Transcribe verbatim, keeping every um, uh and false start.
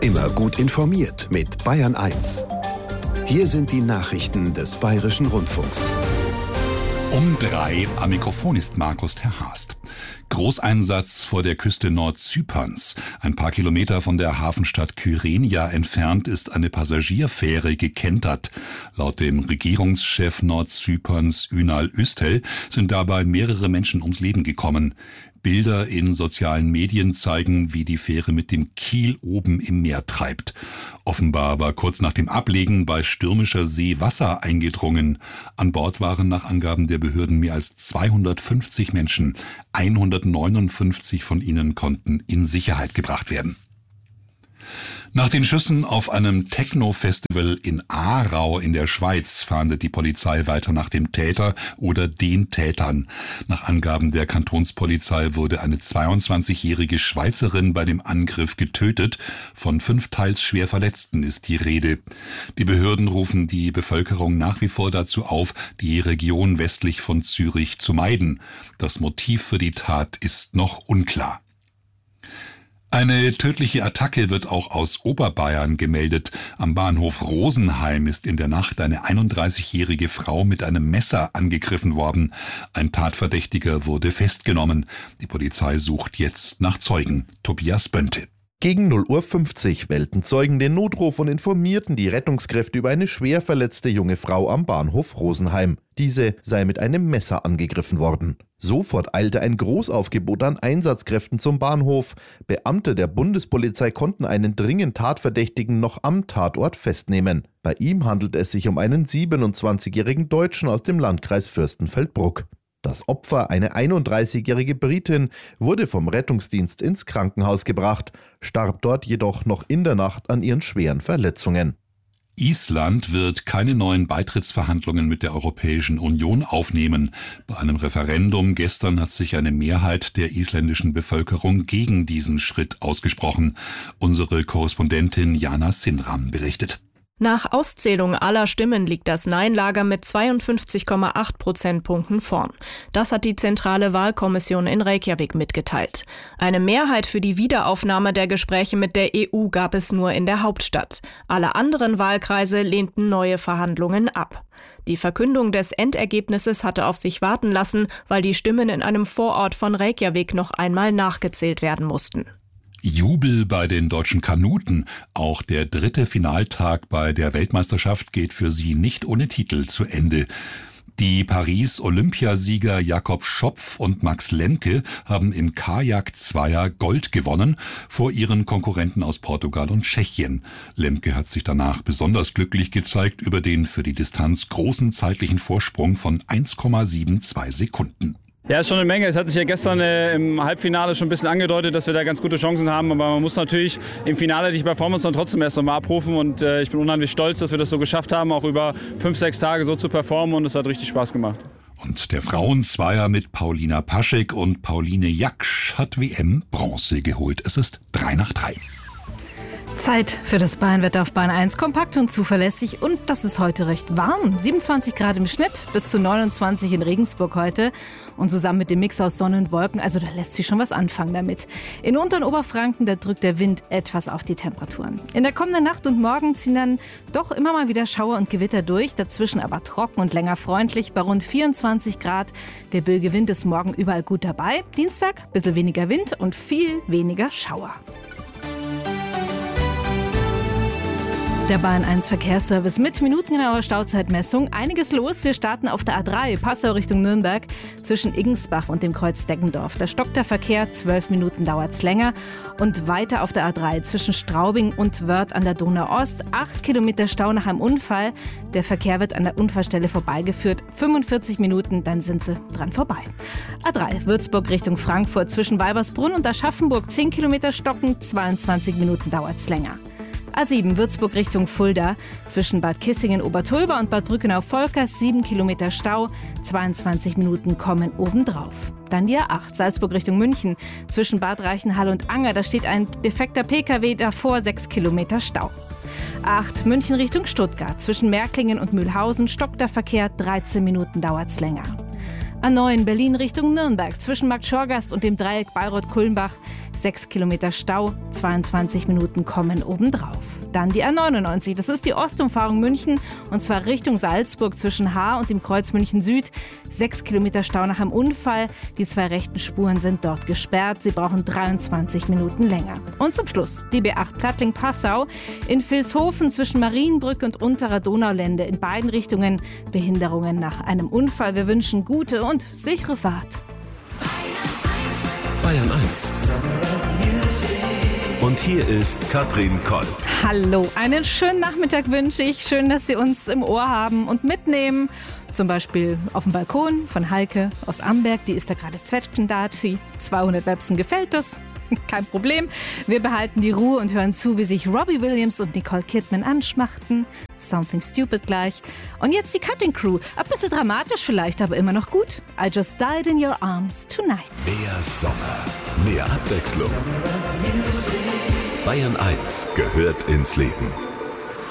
Immer gut informiert mit Bayern eins. Hier sind die Nachrichten des Bayerischen Rundfunks. Um drei am Mikrofon ist Markus Terhast. Großeinsatz vor der Küste Nordzyperns. Ein paar Kilometer von der Hafenstadt Kyrenia entfernt ist eine Passagierfähre gekentert. Laut dem Regierungschef Nordzyperns Ünal Üstel sind dabei mehrere Menschen ums Leben gekommen. Bilder in sozialen Medien zeigen, wie die Fähre mit dem Kiel oben im Meer treibt. Offenbar war kurz nach dem Ablegen bei stürmischer See Wasser eingedrungen. An Bord waren nach Angaben der Behörden mehr als zweihundertfünfzig Menschen. hundertneunundfünfzig von ihnen konnten in Sicherheit gebracht werden. Nach den Schüssen auf einem Techno-Festival in Aarau in der Schweiz fahndet die Polizei weiter nach dem Täter oder den Tätern. Nach Angaben der Kantonspolizei wurde eine zweiundzwanzigjährige Schweizerin bei dem Angriff getötet. Von fünf teils schwer Verletzten ist die Rede. Die Behörden rufen die Bevölkerung nach wie vor dazu auf, die Region westlich von Zürich zu meiden. Das Motiv für die Tat ist noch unklar. Eine tödliche Attacke wird auch aus Oberbayern gemeldet. Am Bahnhof Rosenheim ist in der Nacht eine einunddreißigjährige Frau mit einem Messer angegriffen worden. Ein Tatverdächtiger wurde festgenommen. Die Polizei sucht jetzt nach Zeugen. Tobias Bönte. Gegen null Uhr fünfzig wählten Zeugen den Notruf und informierten die Rettungskräfte über eine schwer verletzte junge Frau am Bahnhof Rosenheim. Diese sei mit einem Messer angegriffen worden. Sofort eilte ein Großaufgebot an Einsatzkräften zum Bahnhof. Beamte der Bundespolizei konnten einen dringend Tatverdächtigen noch am Tatort festnehmen. Bei ihm handelt es sich um einen siebenundzwanzigjährigen Deutschen aus dem Landkreis Fürstenfeldbruck. Das Opfer, eine einunddreißigjährige Britin, wurde vom Rettungsdienst ins Krankenhaus gebracht, starb dort jedoch noch in der Nacht an ihren schweren Verletzungen. Island wird keine neuen Beitrittsverhandlungen mit der Europäischen Union aufnehmen. Bei einem Referendum gestern hat sich eine Mehrheit der isländischen Bevölkerung gegen diesen Schritt ausgesprochen. Unsere Korrespondentin Jana Sinram berichtet. Nach Auszählung aller Stimmen liegt das Nein-Lager mit zweiundfünfzig Komma acht Prozentpunkten vorn. Das hat die Zentrale Wahlkommission in Reykjavik mitgeteilt. Eine Mehrheit für die Wiederaufnahme der Gespräche mit der E U gab es nur in der Hauptstadt. Alle anderen Wahlkreise lehnten neue Verhandlungen ab. Die Verkündung des Endergebnisses hatte auf sich warten lassen, weil die Stimmen in einem Vorort von Reykjavik noch einmal nachgezählt werden mussten. Jubel bei den deutschen Kanuten. Auch der dritte Finaltag bei der Weltmeisterschaft geht für sie nicht ohne Titel zu Ende. Die Paris-Olympiasieger Jakob Schopf und Max Lemke haben im Kajak-Zweier Gold gewonnen vor ihren Konkurrenten aus Portugal und Tschechien. Lemke hat sich danach besonders glücklich gezeigt über den für die Distanz großen zeitlichen Vorsprung von eins Komma zweiundsiebzig Sekunden. Ja, ist schon eine Menge. Es hat sich ja gestern äh, im Halbfinale schon ein bisschen angedeutet, dass wir da ganz gute Chancen haben. Aber man muss natürlich im Finale die Performance dann trotzdem erst nochmal abrufen. Und äh, ich bin unheimlich stolz, dass wir das so geschafft haben, auch über fünf, sechs Tage so zu performen. Und es hat richtig Spaß gemacht. Und der Frauenzweier mit Paulina Paschek und Pauline Jaksch hat W M Bronze geholt. Es ist drei nach drei. Zeit für das Bayernwetter auf Bayern eins. Kompakt und zuverlässig und das ist heute recht warm. siebenundzwanzig Grad im Schnitt, bis zu neunundzwanzig in Regensburg heute. Und zusammen mit dem Mix aus Sonne und Wolken, also da lässt sich schon was anfangen damit. In Unter- und Oberfranken, da drückt der Wind etwas auf die Temperaturen. In der kommenden Nacht und Morgen ziehen dann doch immer mal wieder Schauer und Gewitter durch. Dazwischen aber trocken und länger freundlich bei rund vierundzwanzig Grad. Der böige Wind ist morgen überall gut dabei. Dienstag, ein bisschen weniger Wind und viel weniger Schauer. Der Bayern eins Verkehrsservice mit minutengenauer Stauzeitmessung. Einiges los. Wir starten auf der A drei, Passau Richtung Nürnberg, zwischen Iggensbach und dem Kreuz Deggendorf. Da stockt der Verkehr, zwölf Minuten dauert's länger. Und weiter auf der A drei, zwischen Straubing und Wörth an der Donau-Ost. acht Kilometer Stau nach einem Unfall. Der Verkehr wird an der Unfallstelle vorbeigeführt. fünfundvierzig Minuten, dann sind sie dran vorbei. A drei, Würzburg Richtung Frankfurt, zwischen Weibersbrunn und Aschaffenburg. zehn Kilometer stocken, zweiundzwanzig Minuten dauert's länger. A sieben, Würzburg Richtung Fulda, zwischen Bad Kissingen-Obertulba und Bad Brückenau-Volkers, sieben Kilometer Stau, zweiundzwanzig Minuten kommen obendrauf. Dann die A acht, Salzburg Richtung München, zwischen Bad Reichenhall und Anger, da steht ein defekter P K W davor, sechs Kilometer Stau. A acht, München Richtung Stuttgart, zwischen Märklingen und Mühlhausen, stockt der Verkehr, dreizehn Minuten dauert's länger. A neun, Berlin Richtung Nürnberg, zwischen Markt Schorgast und dem Dreieck Bayreuth-Kulmbach, sechs Kilometer Stau, zweiundzwanzig Minuten kommen obendrauf. Dann die A neunundneunzig, das ist die Ostumfahrung München und zwar Richtung Salzburg zwischen Haar und dem Kreuz München Süd. sechs Kilometer Stau nach einem Unfall, die zwei rechten Spuren sind dort gesperrt, sie brauchen dreiundzwanzig Minuten länger. Und zum Schluss die B acht Plattling-Passau in Vilshofen zwischen Marienbrücke und Unterer Donaulände in beiden Richtungen Behinderungen nach einem Unfall. Wir wünschen gute und sichere Fahrt. Bayern eins. Und hier ist Katrin Kolb. Hallo, einen schönen Nachmittag wünsche ich. Schön, dass Sie uns im Ohr haben und mitnehmen. Zum Beispiel auf dem Balkon von Heike aus Amberg. Die ist da gerade Zwetschgendatschi. zweihundert Websen gefällt das. Kein Problem. Wir behalten die Ruhe und hören zu, wie sich Robbie Williams und Nicole Kidman anschmachten. Something Stupid gleich. Und jetzt die Cutting Crew. Ein bisschen dramatisch vielleicht, aber immer noch gut. I Just Died in Your Arms Tonight. Mehr Sommer, mehr Abwechslung. Bayern eins gehört ins Leben.